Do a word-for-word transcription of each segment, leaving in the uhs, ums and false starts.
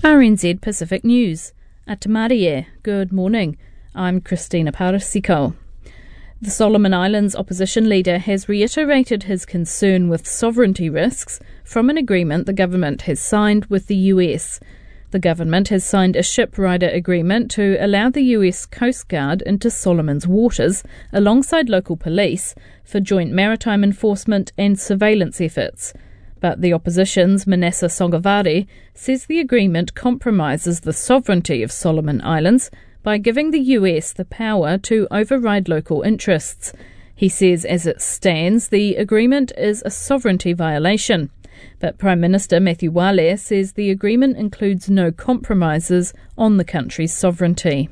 R N Z Pacific News. Atamarie, good morning. I'm Christina Parasiko. The Solomon Islands opposition leader has reiterated his concern with sovereignty risks from an agreement the government has signed with the U S. The government has signed a ship rider agreement to allow the U S Coast Guard into Solomon's waters alongside local police for joint maritime enforcement and surveillance efforts. But the opposition's Manasa Songavari says the agreement compromises the sovereignty of Solomon Islands by giving the U S the power to override local interests. He says as it stands, the agreement is a sovereignty violation. But Prime Minister Matthew Wale says the agreement includes no compromises on the country's sovereignty.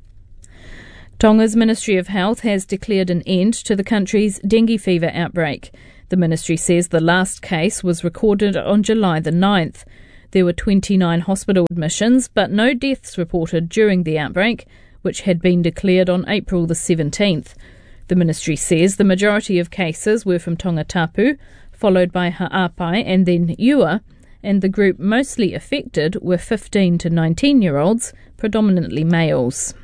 Tonga's Ministry of Health has declared an end to the country's dengue fever outbreak. The ministry says the last case was recorded on July the ninth. There were twenty-nine hospital admissions, but no deaths reported during the outbreak, which had been declared on April the seventeenth. The ministry says the majority of cases were from Tongatapu, followed by Ha'apai and then Eua, and the group mostly affected were fifteen to nineteen-year-olds, predominantly males.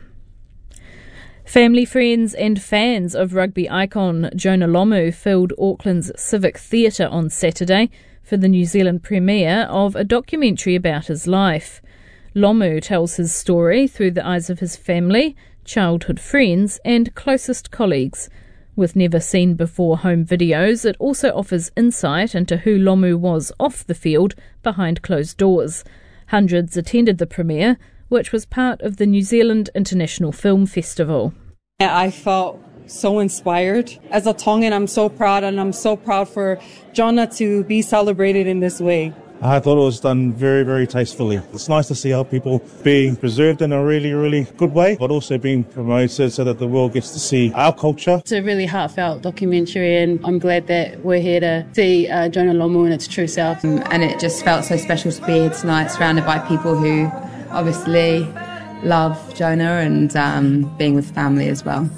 Family, friends and fans of rugby icon Jonah Lomu filled Auckland's Civic Theatre on Saturday for the New Zealand premiere of a documentary about his life. Lomu tells his story through the eyes of his family, childhood friends and closest colleagues. With never-seen-before home videos, it also offers insight into who Lomu was off the field behind closed doors. Hundreds attended the premiere, which was part of the New Zealand International Film Festival. I felt so inspired. As a Tongan, I'm so proud, and I'm so proud for Jonah to be celebrated in this way. I thought it was done very, very tastefully. It's nice to see how people being preserved in a really, really good way, but also being promoted so that the world gets to see our culture. It's a really heartfelt documentary, and I'm glad that we're here to see uh, Jonah Lomu in its true self. And it just felt so special to be here tonight, surrounded by people who obviously love Jonah and um, being with family as well.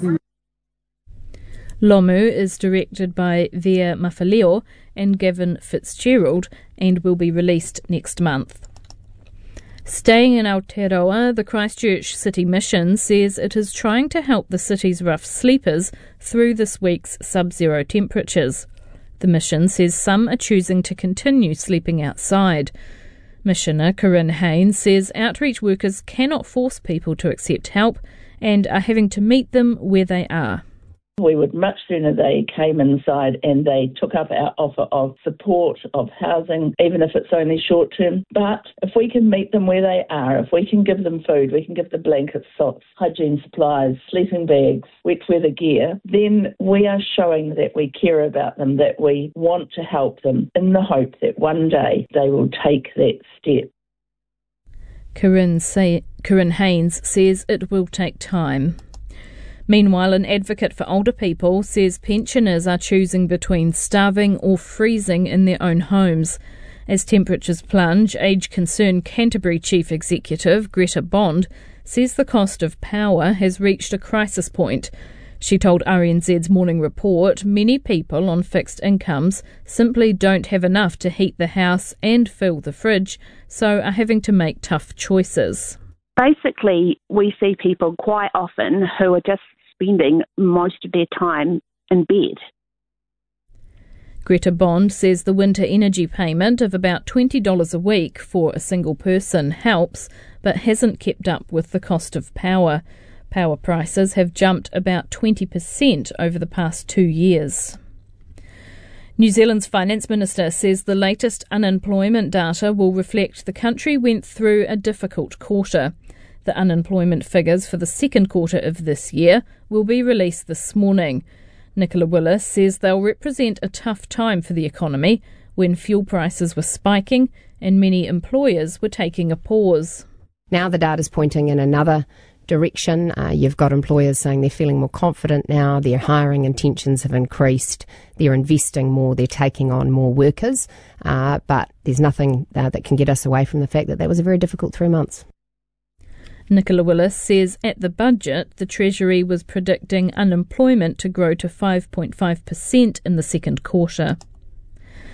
Lomu is directed by Vea Mafaleo and Gavin Fitzgerald and will be released next month. Staying in Aotearoa, the Christchurch City Mission says it is trying to help the city's rough sleepers through this week's sub-zero temperatures. The mission says some are choosing to continue sleeping outside. Missioner Corinne Haynes says outreach workers cannot force people to accept help and are having to meet them where they are. We would much sooner they came inside and they took up our offer of support, of housing, even if it's only short term. But if we can meet them where they are, if we can give them food, we can give them blankets, socks, hygiene supplies, sleeping bags, wet weather gear, then we are showing that we care about them, that we want to help them in the hope that one day they will take that step. Corinne, say, Corinne Haynes says it will take time. Meanwhile, an advocate for older people says pensioners are choosing between starving or freezing in their own homes. As temperatures plunge, Age Concern Canterbury Chief Executive Greta Bond says the cost of power has reached a crisis point. She told R N Z's Morning Report many people on fixed incomes simply don't have enough to heat the house and fill the fridge, so are having to make tough choices. Basically, we see people quite often who are just spending most of their time in bed. Greta Bond says the winter energy payment of about twenty dollars a week for a single person helps, but hasn't kept up with the cost of power. Power prices have jumped about twenty percent over the past two years. New Zealand's Finance Minister says the latest unemployment data will reflect the country went through a difficult quarter. The unemployment figures for the second quarter of this year will be released this morning. Nicola Willis says they'll represent a tough time for the economy when fuel prices were spiking and many employers were taking a pause. Now the data's pointing in another direction. Uh, you've got employers saying they're feeling more confident now, their hiring intentions have increased, they're investing more, they're taking on more workers, uh, but there's nothing uh, that can get us away from the fact that that was a very difficult three months. Nicola Willis says at the budget, the Treasury was predicting unemployment to grow to five point five percent in the second quarter.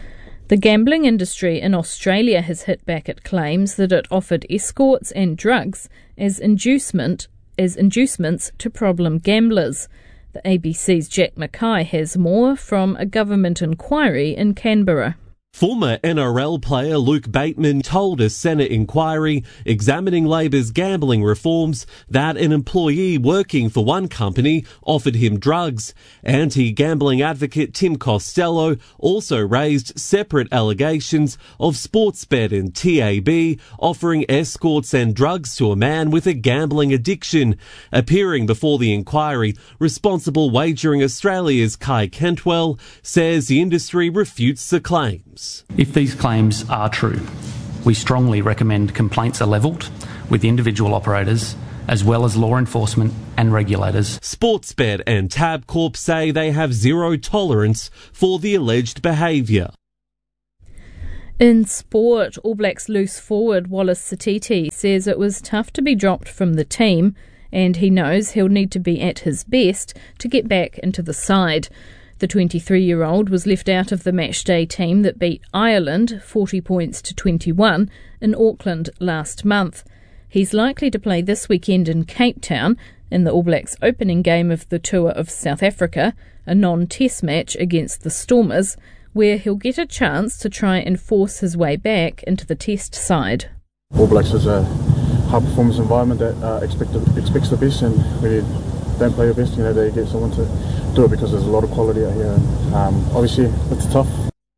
The gambling industry in Australia has hit back at claims that it offered escorts and drugs as inducement as inducements to problem gamblers. The A B C's Jack Mackay has more from a government inquiry in Canberra. Former N R L player Luke Bateman told a Senate inquiry examining Labor's gambling reforms that an employee working for one company offered him drugs. Anti-gambling advocate Tim Costello also raised separate allegations of Sportsbet and T A B offering escorts and drugs to a man with a gambling addiction. Appearing before the inquiry, Responsible Wagering Australia's Kai Kentwell says the industry refutes the claims. If these claims are true, we strongly recommend complaints are levelled with individual operators as well as law enforcement and regulators. Sportsbet and Tabcorp say they have zero tolerance for the alleged behaviour. In sport, All Blacks loose forward Wallace Satiti says it was tough to be dropped from the team and he knows he'll need to be at his best to get back into the side. The twenty-three-year-old was left out of the matchday team that beat Ireland forty points to twenty-one in Auckland last month. He's likely to play this weekend in Cape Town in the All Blacks opening game of the Tour of South Africa, a non-test match against the Stormers, where he'll get a chance to try and force his way back into the test side. All Blacks is a high-performance environment that uh, expect the, expects the best, and when you don't play your best, you know, they get someone to do it because there's a lot of quality out here. And, um, obviously, it's tough.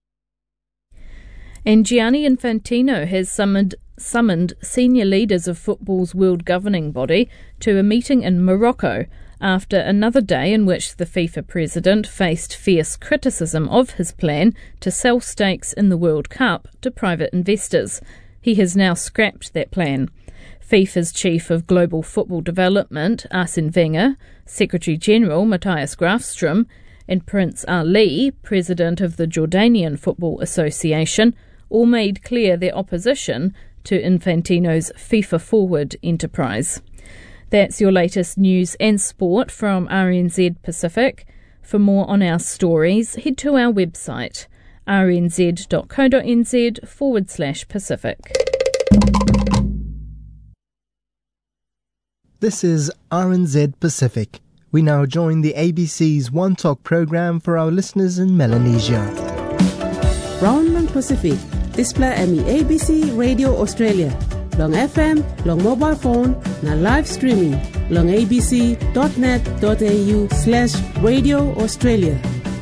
And Gianni Infantino has summoned, summoned senior leaders of football's world governing body to a meeting in Morocco after another day in which the FIFA president faced fierce criticism of his plan to sell stakes in the World Cup to private investors. He has now scrapped that plan. FIFA's Chief of Global Football Development, Arsene Wenger, Secretary-General Matthias Grafström, and Prince Ali, President of the Jordanian Football Association, all made clear their opposition to Infantino's FIFA-forward enterprise. That's your latest news and sport from R N Z Pacific. For more on our stories, head to our website, rnz.co.nz forward slash Pacific. This is R N Z Pacific. We now join the A B C's One Talk program for our listeners in Melanesia. Brownland Pacific, display Emmy A B C Radio Australia. Long F M, long mobile phone, na live streaming. Long abc.net.au slash Radio Australia.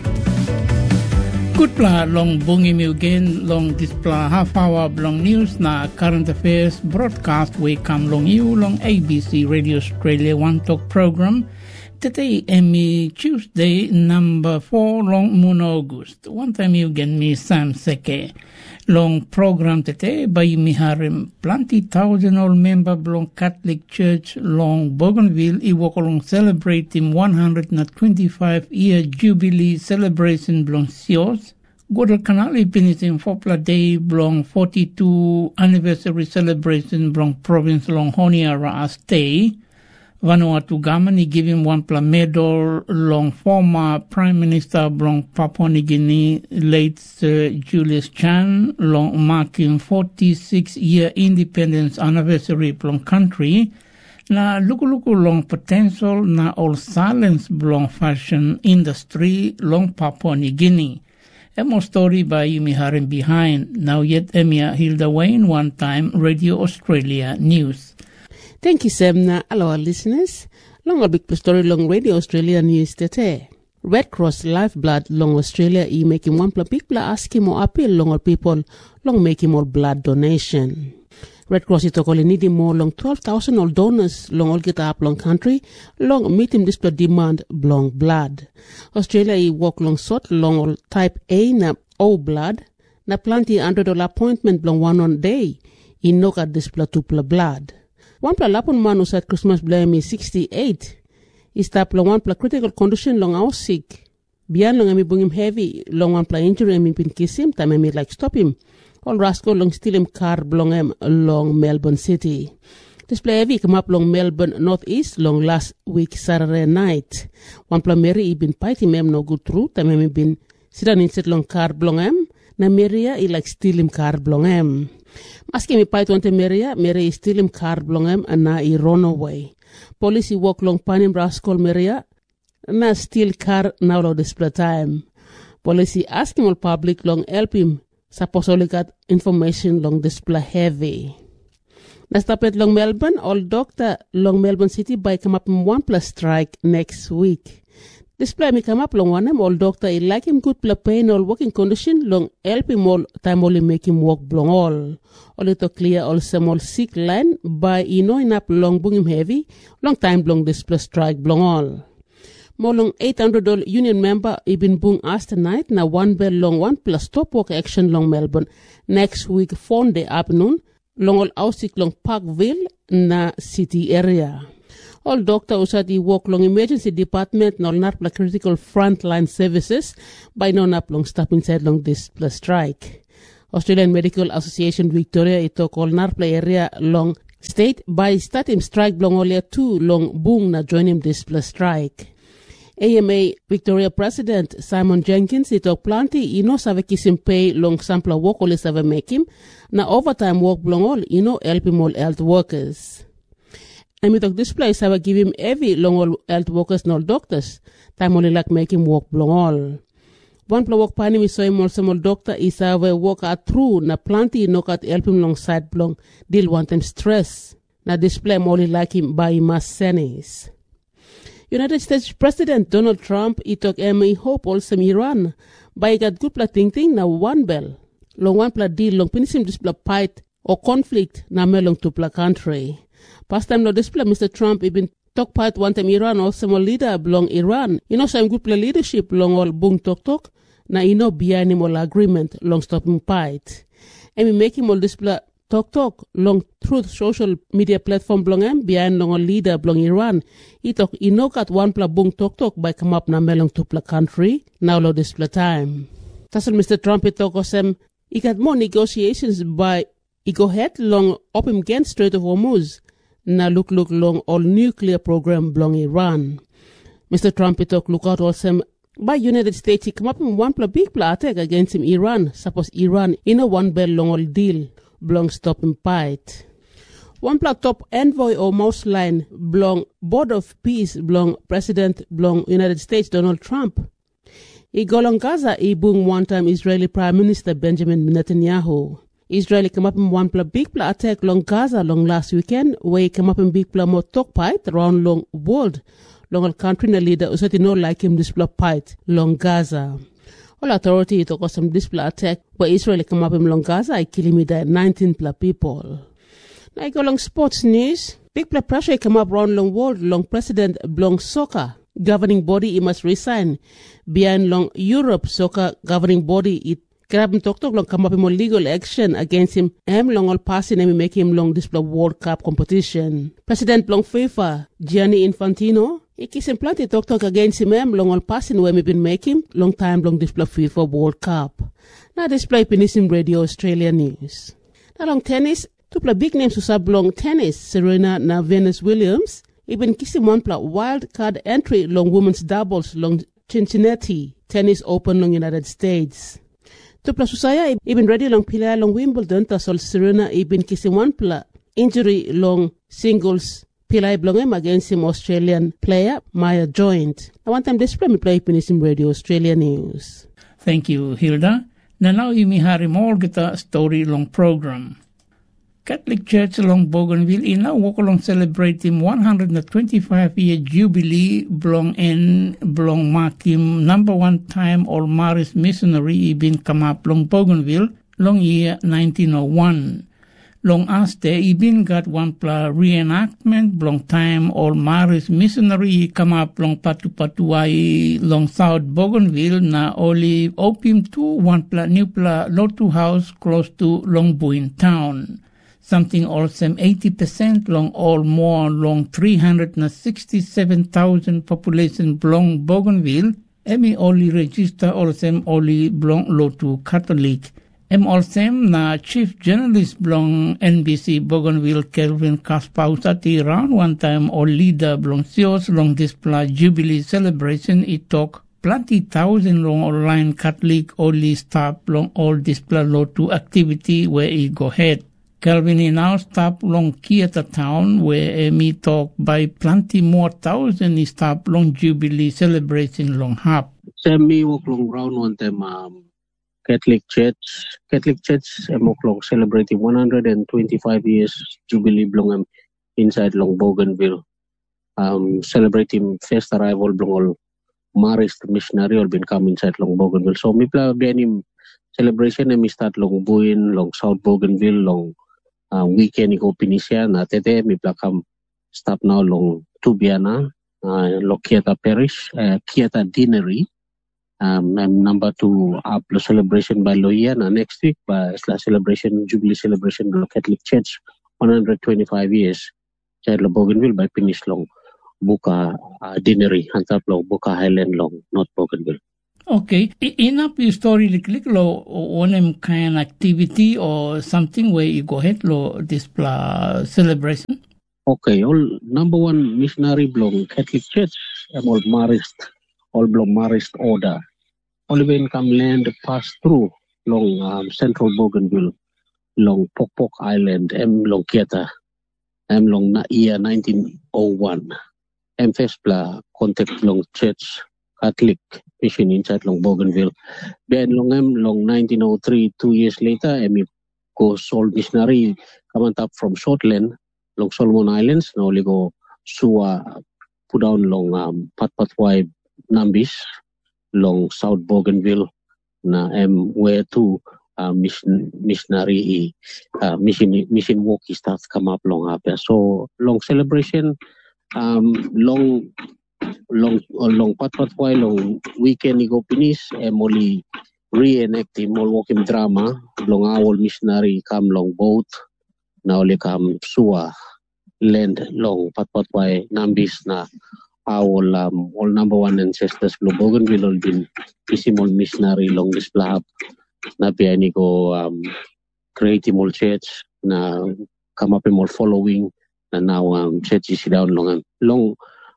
Good pla long bungi mi again long display half hour long news na current affairs broadcast we come long you long A B C Radio Australia One Talk program. Today Emmy Tuesday number four long moon August. One time you again me Sam Seke. Long program today by mi harim plenty thousand old member long Catholic Church long Bougainville I walk along celebrating one hundred twenty-five year jubilee celebration blong sios. Guadalcanal finishing Fopla Day blong forty-two anniversary celebration blong province long Honiara Stay. Vanuatu Government giving one pla medal long former Prime Minister long Papua New Guinea late Sir Julius Chan long marking forty-six year independence anniversary long country. Na luku-luku long potential na all silence long fashion industry long Papua New Guinea. A more story by Yumi Harim behind. Now yet Emia Hilda Wayne, one time Radio Australia News. Thank you, Semna. Hello, our listeners. Long a big story long Radio Australia News today. Red Cross Lifeblood long Australia e making one pla big pla asking more appeal long all people long making more blood donation. Red Cross is only needing more long twelve thousand all donors long all get up long country long meeting this demand long blood. Australia e walk long sort long all type A na O blood na plenty hundred dollar appointment long one on day in no got this two blood. One pla lapon man who at Christmas blame is sixty-eight. Is tap long one pla critical condition long out sick. Beyond long I bring him heavy long one pla injury I pin kiss him time I me like stop him. All rascal long steal him car blong him long Melbourne City. Display heavy come up long Melbourne Northeast long last week Saturday night. One pla Mary he been fighting him no good through time I been sit down inside long car blong him. na Meria i like stilim kar blongem. Maski mi pait wante Meria, Meria i stilim kar blongem na i runaway. Police walk long panim rascal Meria na steal car now lo display time. Police ask him all public long help him supposedly got information long display heavy. Na stapet long Melbourne, all doctor long Melbourne City by come up in one plus strike next week. Display me come up long one him all doctor I like him good play pain all working condition long help him all time only make him work long all. All it to clear all some all sick line by you know enough long bung him heavy long time long display strike long all. More long eight hundred dollars union member ibin bung asked tonight na one bell long one plus stop work action long Melbourne next week Sunday afternoon long all ausik long Parkville na city area. All doctor usati work long emergency department nol narpla critical frontline services by non up long stop inside long this plus strike. Australian Medical Association Victoria ito all narpla area long state by start him strike long only two long bung na join him this plus strike. A M A Victoria President Simon Jenkins ito plenty ino save kisim pay long sample work only save make him na overtime work long all ino help him all health workers. And we talk this place save give him every long all health workers no doctors time only like make him work long all. One pla work pani mi so him also more doctor is save work out through na plenty no kat help him long side long deal one time stress na display only like him by mas senis. United States President Donald Trump itok emi hope also Iran by got good pla ting ting na one bell long one pla deal long pinisim display fight or conflict na melong to pla country. Past time no display Mister Trump even talk part one time Iran also more leader belong Iran. You know some good pla leadership long all bung talk talk na you know behind him all agreement long stopping fight. And we make him all display Talk Talk long truth social media platform belong em behind long a leader belong Iran. He talk inokat one pla bung Talk Talk by come up na melong to pla country now lo display time. Tasal Mister Trump he talk osem he got more negotiations by he go head long up him against Strait of Hormuz na look look long all nuclear program belong Iran. Mister Trump he talk look out osem by United States he come up in one pla big pla attack against him Iran. Suppose Iran in a one bell long all deal belong stop and fight. One pla top envoy or mouse line belong board of peace belong president belong United States Donald Trump. I go long Gaza I bung one time Israeli Prime Minister Benjamin Netanyahu. Israeli come up in one pla big pla attack long Gaza long last weekend where he come up in big pla more talk fight around long world long all country na leader usati no like him this pla fight long Gaza. All authority it was some display attack where Israel come up in long Gaza I kill me there nineteen pla people. Now I go long sports news. Big pla pressure come up around long world long president long soccer governing body he must resign. Behind long Europe soccer governing body it grab him talk talk long come up in more legal action against him him long all passing and make him long display World Cup competition. President long FIFA Gianni Infantino he kiss him plenty talk talk against him em long all passing where me been make him long time long display FIFA World Cup. Now display Penisim Radio Australia News. Now long tennis, two play big names who sub long tennis, Serena na Venus Williams. Even kiss him one play wild card entry long women's doubles long Cincinnati Tennis Open long United States. Two play Susaya even ready long Pilai long Wimbledon tasol Serena even kiss him one play injury long singles Pilai blongem against him Australian player Maya Joint. I want them display me play Penisim Radio Australia News. Thank you, Hilda. Na now imi hari more kita story long program. Catholic Church along Bougainville ina walk along celebrating one hundred twenty-five year jubilee blong en blong makim number one time all Maris missionary ibin come up long Bougainville long year nineteen oh one. Long aste ibin got one pla reenactment long time all Maris missionary come up long patu patuai long South Bougainville na oli opium to one pla new pla lotu house close to Long Buin town. Something also eighty percent long all more long three hundred sixty-seven thousand population belong Bougainville. Emi only register also only belong lotu Catholic. Em also na chief journalist belong N B C Bougainville Kelvin Kaspausati round one time or leader belong Sios long display jubilee celebration it talk plenty thousand long online Catholic only stop long all display to activity where he go ahead. Calvin he now stop long Kieta town where me talk by plenty more thousand he stop long Jubilee celebration long hap. Same me walk long round one time um, Catholic Church. Catholic Church I'm walk long celebrating one hundred twenty-five years Jubilee long inside long Bougainville. Um, celebrating first arrival long all Marist missionary all been come inside long Bougainville. So me play benim celebration and me start long Buin, long South Bougainville, long uh, weekend go Pinisia na tete me play come stop now long Tubiana, uh, long Kieta Parish, uh, Kieta Deanery. Um, I'm number two up the celebration by Loiana next week by celebration Jubilee celebration of Catholic Church one hundred twenty-five years. Inside long Bougainville by finish long Buka uh, Deanery, hantap long Buka Highland long North Bougainville. Okay, enough your story like lo one kind activity or something where you go ahead lo this uh, celebration. Okay, all number one missionary belong Catholic Church, I'm all Marist, all belong Marist order. Only when come land pass through long um, central Bougainville, long Pok Pok Island, M long Kieta, M long na year nineteen oh one. M first pla contact long Church Catholic mission inside long Bougainville. Then long M long nineteen oh three, two years later, M go Sol missionary come up from Shortland, long Solomon Islands, now only go Suwa put down long um, Patpatwai Nambis, long South Bougainville, na M where to uh, mission missionary uh, mission mission walk start come up long up there. So long celebration, um, long long uh, long Patpatwai long weekend go finish. M only reenact him all walk him drama. Long our missionary come long boat. Now only come Suwa land long Patpatwai Nambis na. Our um, all number one ancestors long Bougainville all been visible missionary long this plahap na piani ko um, create more church na come up more following na now um, church is down long long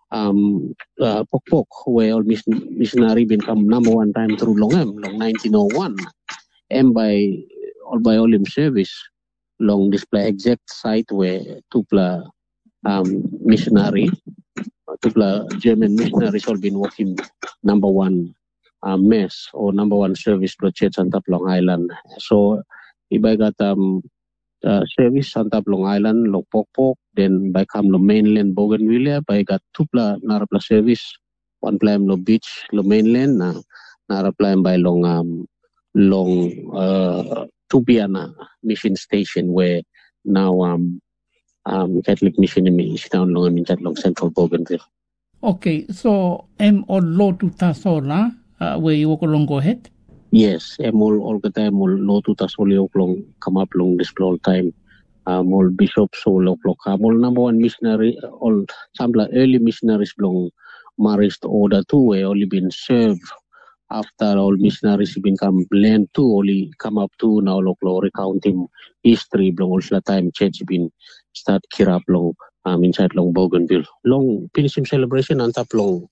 um uh, Pok Pok where all mis- missionary been come number one time through long M long nineteen oh one and by all by all him service long display exact site where tupla um missionary tupla German missionaries all been working number one uh, mess or number one service to church on top Long Island. So if I got um uh, service on top Long Island, Long Pok Pok, then by come the mainland Bougainville, by got tupla narapla service, one plan lo beach, lo mainland, na narapla by long um long uh Tubiana mission station where now um um Catholic mission is down long in that long central Bougainville. Okay, so am all low to Tasola, uh, where you walk along go ahead? Yes, I'm all all the time all low to Tasola long come up long this all time. Um all bishops all long all number one missionary all some early missionaries long Marist order too where only been served after all missionaries been come land too only come up to now local recounting history long all time church been start kirap long um inside long Bougainville long finishing celebration on top long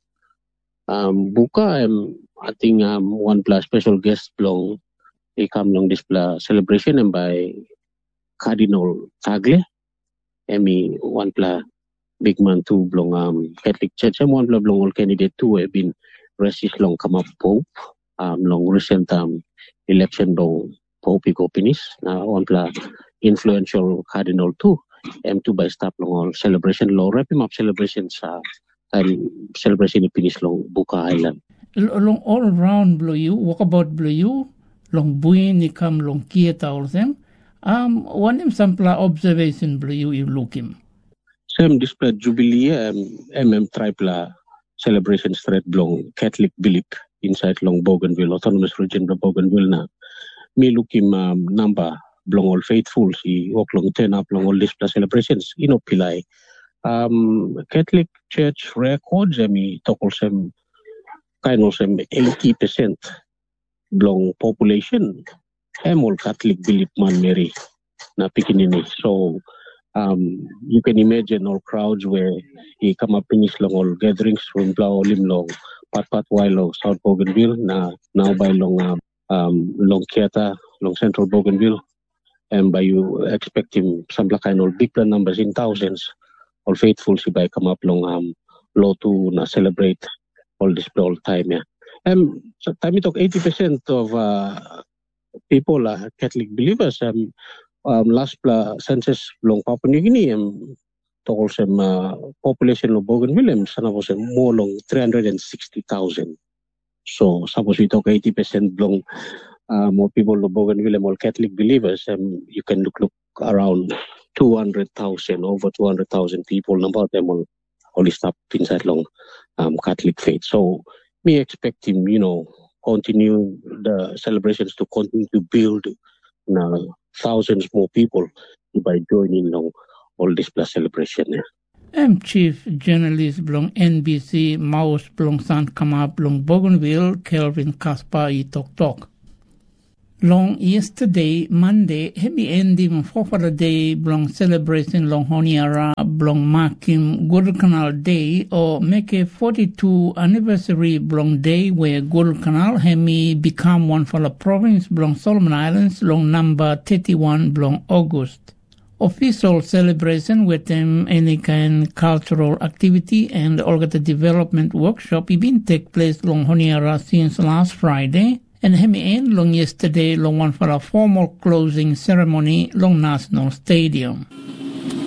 um buka um I think um one plus special guest long they come long this plus celebration and by Cardinal Tagle Emmy one plus big man two long um Catholic Church and one plus long all candidate two have been resist long come up Pope um long recent um election long Pope go finish now one plus influential Cardinal two M two by stop long all celebration long wrap him up celebrations uh time celebration finish long Buka Island. Long all around Blue U, walk about Blue U, long Buin ni come long Kieta all them. Um one him sample observation Blue U you look him. Same display Jubilee um M M tripla celebration straight long Catholic belief inside long Bougainville autonomous region of Bougainville na. Me look him um, number long all faithful si walk long turn up long all display celebrations inopilai. Um Catholic Church records me tokol sem kind of sem eighty percent long population am all Catholic belief man Mary na pikinini. So Um, you can imagine all crowds where he come up finish long all gatherings from Blau Lim Long, Pat Pat Wai Long, South Bougainville, now now by long um, um long Kiata, long Central Bougainville, and by you expect him some kind of big numbers in thousands, all faithful si by come up long um low to na celebrate all this all time yeah. Um, so time we talk eighty percent of uh, people are Catholic believers. Um, um last uh, census long Papua New Guinea um told some uh, population of Bougainville sana was more long three hundred sixty thousand. So suppose we talk eighty percent long uh, more people of Bougainville more Catholic believers, um, you can look look around two hundred thousand, over two hundred thousand people, number of them all only stop inside long um, Catholic faith. So me expect him, you know, continue the celebrations to continue to build uh, thousands more people by joining long all this plus celebration. Yeah. I'm Chief Journalist belong N B C Maus belong San Kama belong Bougainville Kelvin Kaspar I Tok Tok. Long yesterday, Monday, hemi ending for the day belong celebration long Honiara belong marking Guadalcanal Day or make a forty-two anniversary belong day where Guadalcanal hemi become one for the province belong Solomon Islands long number thirty-one belong August. Official celebration with them any kind cultural activity and organ development workshop even take place long Honiara since last Friday. And hemi end long yesterday long one for a formal closing ceremony long National Stadium.